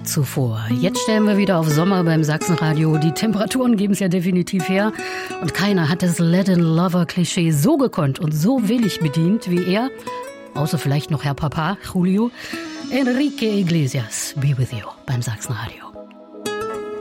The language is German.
zuvor. Jetzt stellen wir wieder auf Sommer beim Sachsenradio. Die Temperaturen geben es ja definitiv her. Und keiner hat das Latin Lover Klischee so gekonnt und so willig bedient wie er. Außer vielleicht noch Herr Papa, Julio. Enrique Iglesias, Be With You beim Sachsenradio.